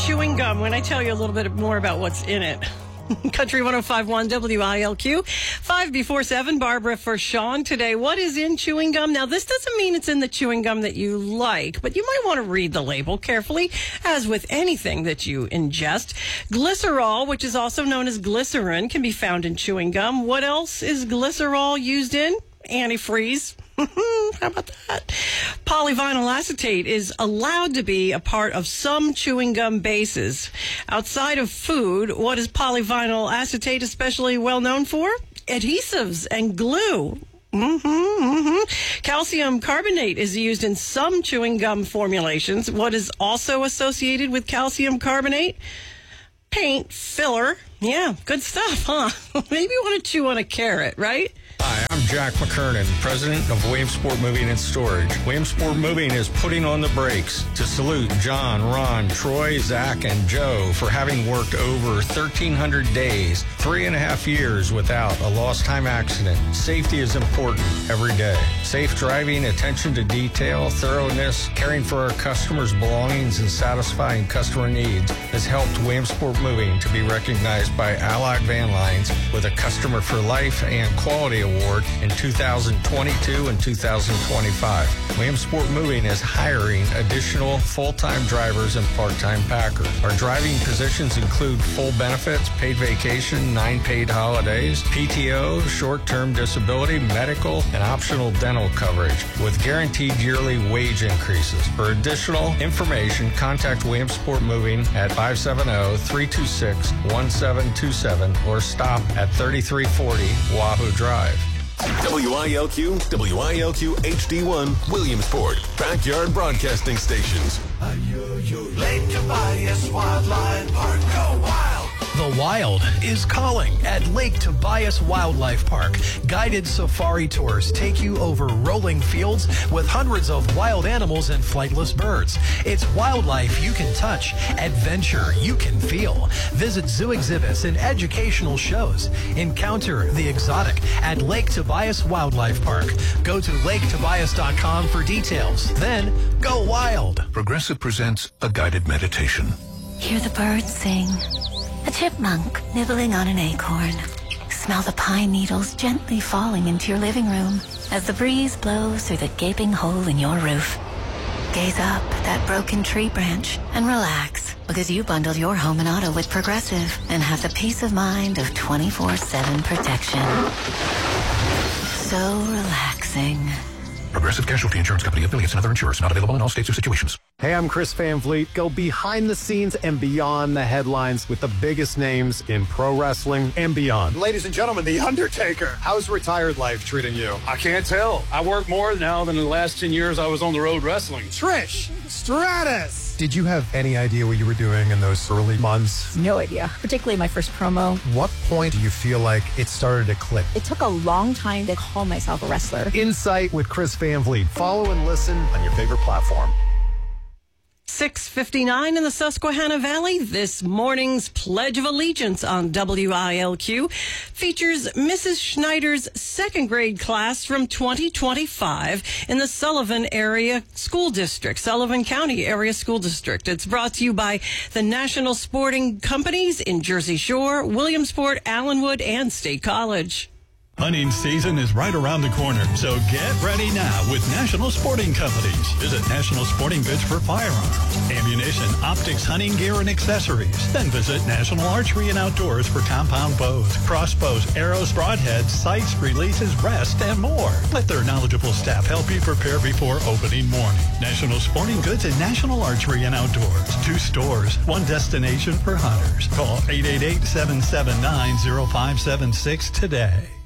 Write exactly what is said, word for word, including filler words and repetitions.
chewing gum when I tell you a little bit more about what's in it. Country one oh five point one W I L Q. Five before seven, Barbara for Sean today. What is in chewing gum? Now, this doesn't mean it's in the chewing gum that you like, but you might want to read the label carefully, as with anything that you ingest. Glycerol, which is also known as glycerin, can be found in chewing gum. What else is glycerol used in? Antifreeze. How about that? Polyvinyl acetate is allowed to be a part of some chewing gum bases. Outside of food, what is polyvinyl acetate especially well known for? Adhesives and glue. Mm-hmm, mm-hmm. Calcium carbonate is used in some chewing gum formulations. What is also associated with calcium carbonate? Paint, filler. Yeah, good stuff, huh? Maybe you want to chew on a carrot, right? Hi, I'm Jack McKernan, president of Williamsport Moving and Storage. Williamsport Moving is putting on the brakes to salute John, Ron, Troy, Zach, and Joe for having worked over thirteen hundred days, three and a half years without a lost time accident. Safety is important every day. Safe driving, attention to detail, thoroughness, caring for our customers' belongings, and satisfying customer needs has helped Williamsport Moving to be recognized by Allied Van Lines with a Customer for Life and Quality Award in two thousand twenty-two and two thousand twenty-five. Williamsport Moving is hiring additional full-time drivers and part-time packers. Our driving positions include full benefits, paid vacation, nine paid holidays, P T O, short-term disability, medical, and optional dental coverage with guaranteed yearly wage increases. For additional information, contact Williamsport Moving at five seven zero, three two six, one seven two seven or stop at thirty-three forty Wahoo Drive. W I L Q, W I L Q H D one, Williamsport, backyard broadcasting stations. Lake Tobias Wildlife Park, go wild! The Wild is calling at Lake Tobias Wildlife Park. Guided safari tours take you over rolling fields with hundreds of wild animals and flightless birds. It's wildlife you can touch, adventure you can feel. Visit zoo exhibits and educational shows. Encounter the exotic at Lake Tobias Wildlife Park. Go to lake tobias dot com for details. Then go wild. Progressive presents a guided meditation. Hear the birds sing. A chipmunk nibbling on an acorn. Smell the pine needles gently falling into your living room as the breeze blows through the gaping hole in your roof. Gaze up at that broken tree branch and relax because you bundled your home and auto with Progressive and have the peace of mind of twenty-four seven protection. So relaxing. Progressive Casualty Insurance Company, affiliates, and other insurers. Not available in all states or situations. Hey, I'm Chris Van Vliet. Go behind the scenes and beyond the headlines with the biggest names in pro wrestling and beyond. Ladies and gentlemen, The Undertaker. How's retired life treating you? I can't tell. I work more now than the last ten years I was on the road wrestling. Trish Stratus. Did you have any idea what you were doing in those early months? No idea, particularly my first promo. What point do you feel like it started to click? It took a long time to call myself a wrestler. Insight with Chris Van Vliet. Follow and listen on your favorite platform. six fifty-nine in the Susquehanna Valley. This morning's Pledge of Allegiance on W I L Q features Missus Schneider's second grade class from twenty twenty-five in the Sullivan Area School District, Sullivan County Area School District. It's brought to you by the National Sporting Companies in Jersey Shore, Williamsport, Allenwood, and State College. Hunting season is right around the corner, so get ready now with National Sporting Companies. Visit National Sporting Goods for firearms, ammunition, optics, hunting gear, and accessories. Then visit National Archery and Outdoors for compound bows, crossbows, arrows, broadheads, sights, releases, rest, and more. Let their knowledgeable staff help you prepare before opening morning. National Sporting Goods and National Archery and Outdoors. Two stores, one destination for hunters. Call eight eight eight, seven seven nine, zero five seven six today.